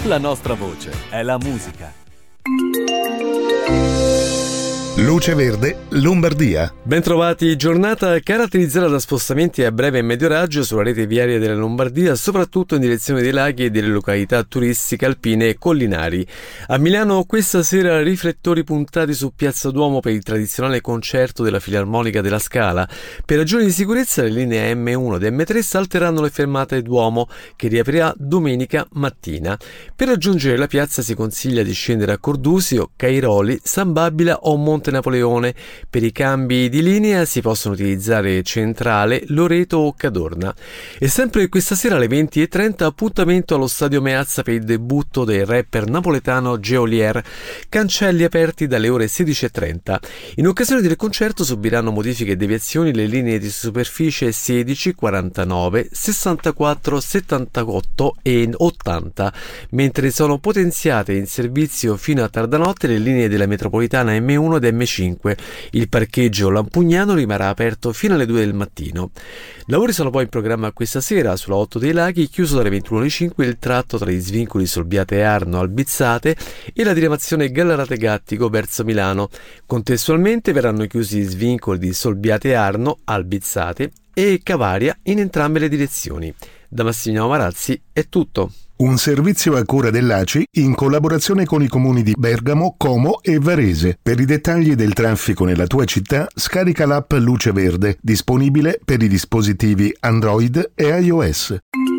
La nostra voce è la musica. Luce Verde, Lombardia. Bentrovati, giornata caratterizzata da spostamenti a breve e medio raggio sulla rete viaria della Lombardia, soprattutto in direzione dei laghi e delle località turistiche alpine e collinari. A Milano questa sera riflettori puntati su Piazza Duomo per il tradizionale concerto della Filarmonica della Scala. Per ragioni di sicurezza le linee M1 ed M3 salteranno le fermate Duomo, che riaprirà domenica mattina. Per raggiungere la piazza si consiglia di scendere a Cordusio, Cairoli, San Babila o Monte Napoleone. Per i cambi di linea si possono utilizzare Centrale, Loreto o Cadorna. E sempre questa sera alle 20:30 appuntamento allo Stadio Meazza per il debutto del rapper napoletano Geolier, cancelli aperti dalle ore 16:30. In occasione del concerto subiranno modifiche e deviazioni le linee di superficie 16, 49, 64, 78 e 80, mentre sono potenziate in servizio fino a tarda notte le linee della metropolitana M1 ed M5. Il parcheggio Lampugnano rimarrà aperto fino alle 2 del mattino. Lavori sono poi in programma questa sera sulla 8 dei Laghi, chiuso dalle 21:05 il tratto tra gli svincoli Solbiate e Arno Albizzate e la diramazione Gallarate Gattico verso Milano. Contestualmente verranno chiusi gli svincoli di Solbiate Arno, Albizzate e Cavaria in entrambe le direzioni. Da Massimiliano Marazzi è tutto. Un servizio a cura dell'ACI in collaborazione con i comuni di Bergamo, Como e Varese. Per i dettagli del traffico nella tua città, scarica l'app Luce Verde, disponibile per i dispositivi Android e iOS.